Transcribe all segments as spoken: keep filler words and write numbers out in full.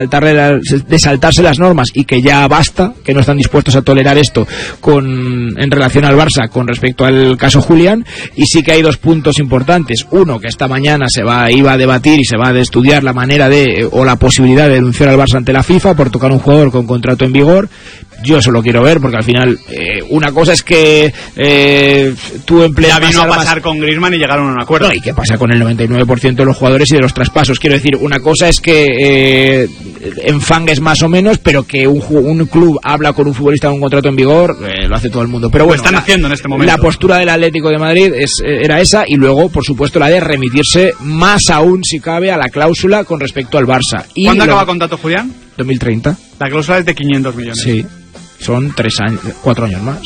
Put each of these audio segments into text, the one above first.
de saltarse las normas y que ya basta, que no están dispuestos a tolerar esto con en relación al Barça con respecto al caso Julián. Y sí que hay dos puntos importantes. Uno, que esta mañana se va iba a debatir y se va a estudiar la manera de o la posibilidad de denunciar al Barça ante la FIFA por tocar un jugador con contrato en vigor. Yo eso lo quiero ver, porque al final eh, una cosa es que eh, tú empleas... Ya vino a pasar con Griezmann y llegaron a un acuerdo. No, ¿y qué pasa con el noventa y nueve por ciento de los jugadores y de los traspasos? Quiero decir, una cosa es que eh, enfangues más o menos, pero que un, un club habla con un futbolista con un contrato en vigor, eh, lo hace todo el mundo. Pero bueno, lo están la, haciendo en este momento. La postura del Atlético de Madrid es, era esa, y luego, por supuesto, la de remitirse más aún, si cabe, a la cláusula con respecto al Barça. Y ¿Cuándo lo, acaba contrato Julián? dos mil treinta. La cláusula es de quinientos millones. Sí. Son tres años, cuatro años más.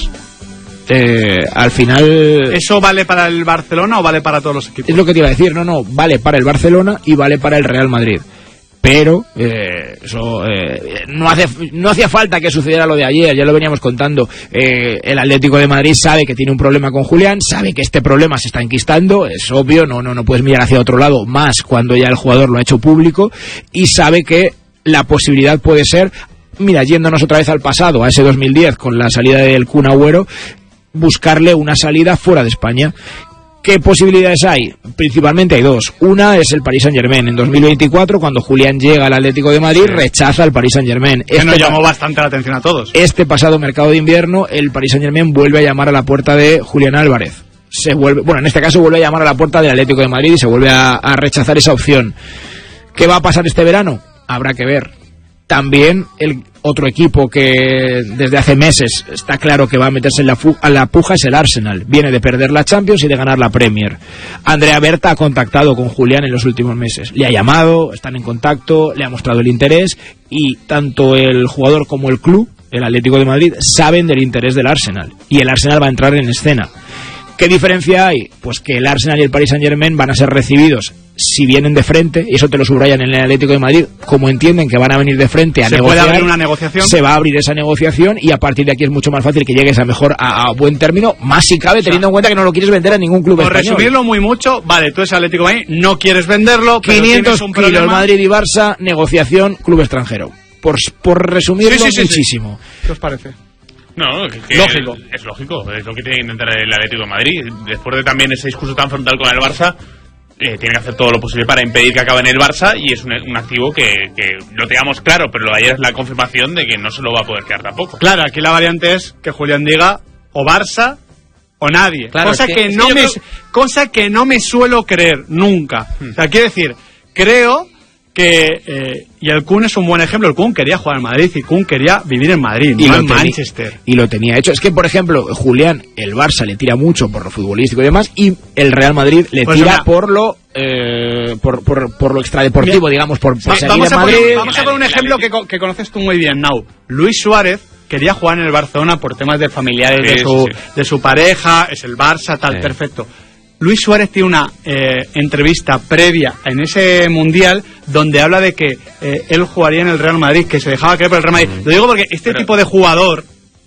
Eh, al final... ¿Eso vale para el Barcelona o vale para todos los equipos? Es lo que te iba a decir, no, no, vale para el Barcelona y vale para el Real Madrid. Pero eh, eso eh, no hace no hacía falta que sucediera lo de ayer, ya lo veníamos contando. Eh, el Atlético de Madrid sabe que tiene un problema con Julián, sabe que este problema se está enquistando, es obvio, no, no, no puedes mirar hacia otro lado, más cuando ya el jugador lo ha hecho público, y sabe que la posibilidad puede ser... Mira, yéndonos otra vez al pasado, a ese dos mil diez, con la salida del Kun Agüero, buscarle una salida fuera de España. ¿Qué posibilidades hay? Principalmente hay dos. Una es el Paris Saint-Germain. En dos mil veinticuatro, cuando Julián llega al Atlético de Madrid, rechaza al Paris Saint-Germain. Que este nos llamó bastante la atención a todos. Este pasado mercado de invierno, el Paris Saint-Germain vuelve a llamar a la puerta de Julián Álvarez. Se vuelve, bueno, en este caso vuelve a llamar a la puerta del Atlético de Madrid y se vuelve a, a rechazar esa opción. ¿Qué va a pasar este verano? Habrá que ver. También el otro equipo que desde hace meses está claro que va a meterse en la, fu- a la puja es el Arsenal. Viene de perder la Champions y de ganar la Premier. Andrea Berta ha contactado con Julián en los últimos meses. Le ha llamado, están en contacto, le ha mostrado el interés, y tanto el jugador como el club, el Atlético de Madrid, saben del interés del Arsenal. Y el Arsenal va a entrar en escena. ¿Qué diferencia hay? Pues que el Arsenal y el Paris Saint-Germain van a ser recibidos, si vienen de frente, y eso te lo subrayan en el Atlético de Madrid, como entienden que van a venir de frente a ¿Se negociar, puede abrir una negociación? Se va a abrir esa negociación, y a partir de aquí es mucho más fácil que llegues a mejor a, a buen término, más si cabe, teniendo en cuenta que no lo quieres vender a ningún club por español. Por resumirlo muy mucho, vale, tú eres Atlético de Madrid, no quieres venderlo, pero quinientos tienes un kilos, problema. Madrid y Barça, negociación, club extranjero. Por, por resumirlo sí, sí, sí, muchísimo. Sí. ¿Qué os parece? No, que, que lógico. Es lógico, es lo que tiene que intentar el Atlético de Madrid. Después de también ese discurso tan frontal con el Barça, eh, tiene que hacer todo lo posible para impedir que acabe en el Barça, y es un, un activo que, que lo teníamos claro, pero lo de ayer es la confirmación de que no se lo va a poder quedar tampoco. Claro, aquí la variante es que Julián diga o Barça o nadie. Claro, cosa, es que, que, no es que me, creo... cosa que no me suelo creer nunca. Hmm. O sea, quiero decir, creo que, eh, y el Kun es un buen ejemplo, el Kun quería jugar en Madrid y Kun quería vivir en Madrid, y no en Manchester. Y lo tenía hecho. Es que, por ejemplo, Julián, el Barça le tira mucho por lo futbolístico y demás, y el Real Madrid le pues tira una... por lo eh, por, por, por lo extradeportivo, Mira, digamos, por, por sí, seguir vamos en a Madrid. Poner, vamos a poner un ejemplo que, que conoces tú muy bien, Nau. Luis Suárez quería jugar en el Barcelona por temas de familiares sí, de, su, sí. de su pareja, es el Barça, tal, sí. perfecto. Luis Suárez tiene una eh, entrevista previa en ese Mundial donde habla de que eh, él jugaría en el Real Madrid, que se dejaba creer por el Real Madrid. Mm. Lo digo porque este Pero... tipo de jugador,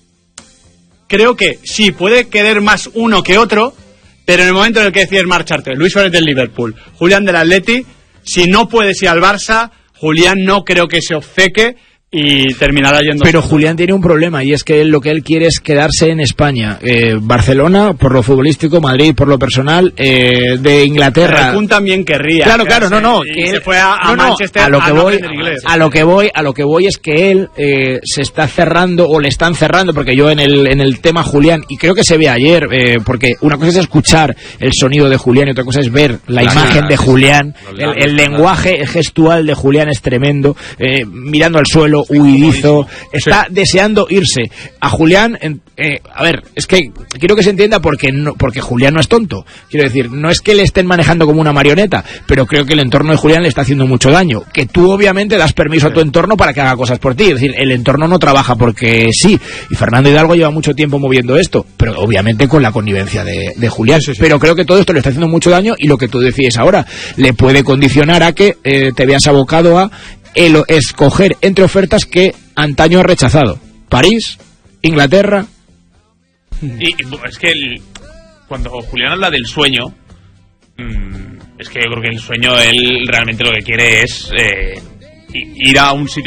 creo que sí, puede querer más uno que otro, pero en el momento en el que decides marcharte, Luis Suárez del Liverpool, Julián del Atleti, si no puedes ir al Barça, Julián no creo que se obceque y terminará yendo. Pero Julián tiene un problema, y es que él, lo que él quiere es quedarse en España. eh, Barcelona por lo futbolístico, Madrid por lo personal, eh, de Inglaterra. El Kun también querría. Claro, claro, no, no. Que él él se fue a, a no, Manchester no, a lo que a voy, no inglés. a lo que voy, a lo que voy es que él eh, se está cerrando, o le están cerrando, porque yo en el en el tema Julián, y creo que se ve ayer, eh, porque una cosa es escuchar el sonido de Julián y otra cosa es ver la, la imagen cara, de Julián, el, el lenguaje gestual de Julián es tremendo, eh, mirando al suelo, huidizo. Está sí. deseando irse. A Julián, eh, a ver, es que quiero que se entienda porque no, porque Julián no es tonto. Quiero decir, no es que le estén manejando como una marioneta, pero creo que el entorno de Julián le está haciendo mucho daño. Que tú obviamente das permiso sí. a tu entorno para que haga cosas por ti. Es decir, el entorno no trabaja porque sí. Y Fernando Hidalgo lleva mucho tiempo moviendo esto, pero obviamente con la connivencia de, de Julián. Sí, sí. Pero creo que todo esto le está haciendo mucho daño, y lo que tú decides ahora le puede condicionar a que eh, te veas abocado a el escoger entre ofertas que antaño ha rechazado. París, Inglaterra. Y, y es que el, cuando Julián habla del sueño, mmm, es que yo creo que el sueño él realmente lo que quiere es eh, ir a un sitio